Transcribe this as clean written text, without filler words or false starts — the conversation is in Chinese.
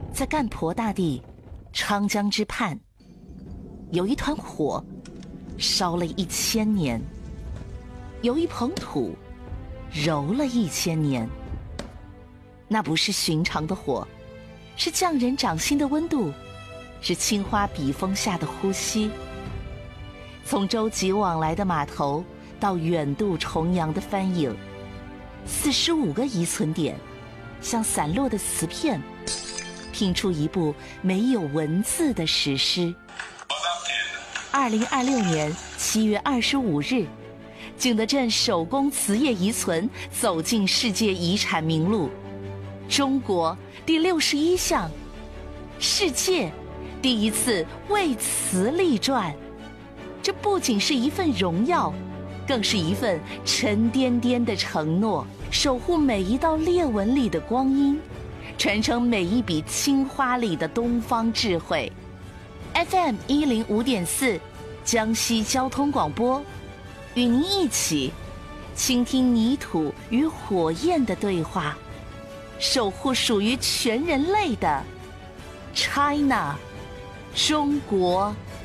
在干婆大地昌江之畔，有一团火烧了1000年，有一捧土揉了1000年。那不是寻常的火，是匠人掌心的温度，是青花笔锋下的呼吸。从舟楫往来的码头到远渡重洋的帆影，45个遗存点像散落的瓷片，拼出一部没有文字的史诗。2026年7月25日，景德镇手工瓷业遗存走进世界遗产名录，中国第61项，世界第一次为瓷立传。这不仅是一份荣耀，更是一份沉甸甸的承诺，守护每一道裂纹里的光阴，传承每一笔青花里的东方智慧。FM 105.4，江西交通广播，与您一起倾听泥土与火焰的对话，守护属于全人类的 China 中国。